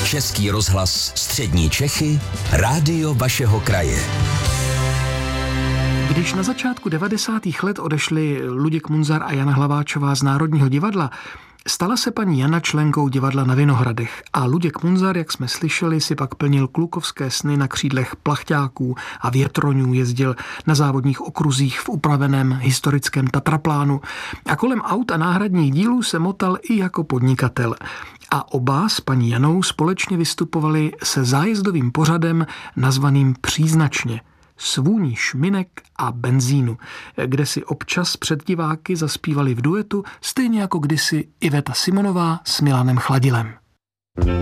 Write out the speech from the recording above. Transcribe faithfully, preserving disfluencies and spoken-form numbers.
Český rozhlas Střední Čechy, rádio vašeho kraje. Když na začátku devadesátých let odešli Luděk Munzar a Jana Hlaváčová z Národního divadla, stala se paní Jana členkou divadla na Vinohradech a Luděk Munzar, jak jsme slyšeli, si pak plnil klukovské sny na křídlech plachťáků a větroňů, jezdil na závodních okruzích v upraveném historickém Tatraplánu a kolem aut a náhradních dílů se motal i jako podnikatel. A oba s paní Janou společně vystupovali se zájezdovým pořadem nazvaným Příznačně. Svůní šminek a benzínu, kde si občas před diváky zaspívali v duetu, stejně jako kdysi Iveta Simonová s Milanem Chladilem.